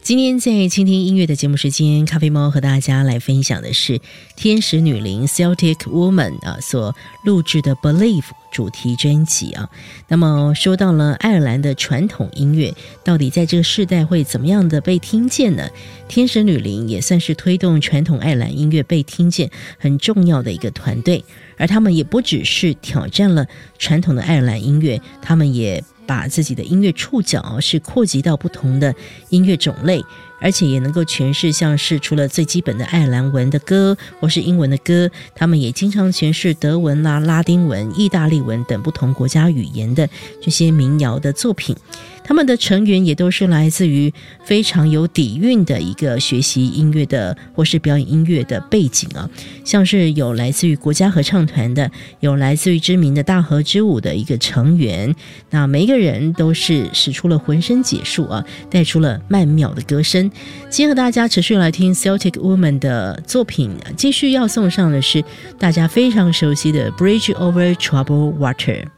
今天在倾听音乐的节目时间，咖啡猫和大家来分享的是天使女伶 Celtic Woman 所录制的 Believe 主题专辑啊。那么说到了爱尔兰的传统音乐到底在这个世代会怎么样的被听见呢？天使女伶也算是推动传统爱尔兰音乐被听见很重要的一个团队，而他们也不只是挑战了传统的爱尔兰音乐，他们也把自己的音乐触角是扩及到不同的音乐种类，而且也能够诠释像是除了最基本的爱尔兰文的歌或是英文的歌，他们也经常诠释德文啦、拉丁文、意大利文等不同国家语言的这些民谣的作品。他们的成员也都是来自于非常有底蕴的一个学习音乐的或是表演音乐的背景啊，像是有来自于国家合唱团的，有来自于知名的大河之舞的一个成员，那每一个人都是使出了浑身解数啊，带出了曼妙的歌声。今天和大家持续来听 Celtic Woman 的作品，继续要送上的是大家非常熟悉的 Bridge Over Troubled Water。